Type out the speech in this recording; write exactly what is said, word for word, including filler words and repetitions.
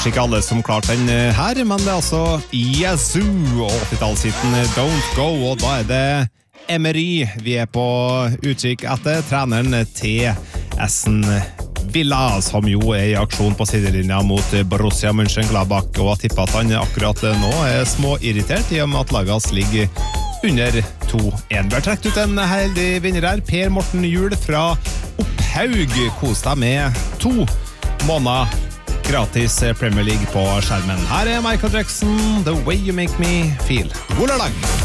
kanskje ikke alle som klarte den her, men det er altså Yazoo og åttitallshiten Don't Go, og da er det Emery vi er på utkikk etter, treneren til Aston Villa, som jo er i aksjon på sidelinja mot Borussia Mönchengladbach, og jeg tipper at han akkurat nå er små irritert i og med at laget ligger under to en. Vi har trekt ut en heldig vinner her, Per Morten Juhl fra Opphaug. Kos deg med to måneder gratis Premier League på skjermen. Her er Michael Jackson, The Way You Make Me Feel. God lørdag!